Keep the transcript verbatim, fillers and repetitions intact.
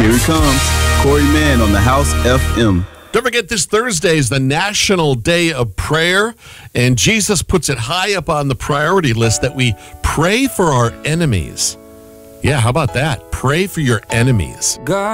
Here he comes, Corey Mann on the House F M. Don't forget, this Thursday is the National Day of Prayer, and Jesus puts it high up on the priority list that we pray for our enemies. Yeah, how about that? Pray for your enemies. God